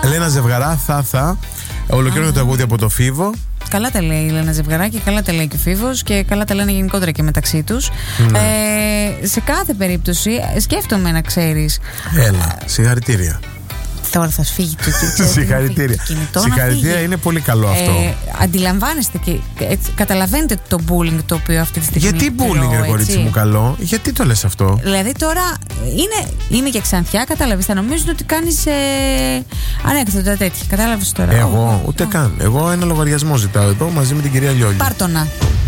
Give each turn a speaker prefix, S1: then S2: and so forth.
S1: Ελένα Ζευγαρά, θα. Ολοκληρώνει το τραγούδι από το Φίβο.
S2: Καλά τα λέει η Ελένα Ζευγαράκη, καλά τα λέει και ο Φίβος και καλά τα λένε γενικότερα και μεταξύ τους. Σε κάθε περίπτωση, σκέφτομαι να ξέρεις.
S1: Έλα, συγχαρητήρια.
S2: Τώρα θα σφίγγει το
S1: Συγχαρητήρια. Συγχαρητήρια, είναι πολύ καλό αυτό.
S2: Αντιλαμβάνεστε και καταλαβαίνετε το bullying το οποίο αυτή τη στιγμή.
S1: Γιατί bullying, ρε κορίτσι μου, καλό? Γιατί το λες αυτό?
S2: Δηλαδή τώρα είμαι και Ξανθιά, κατάλαβες. Θα νομίζουν ότι κάνεις ανέκδοτα τέτοια. Κατάλαβες τώρα?
S1: Εγώ ούτε καν. Εγώ ένα λογαριασμό ζητάω εδώ μαζί με την κυρία Λιόλη.
S2: Πάρτονα.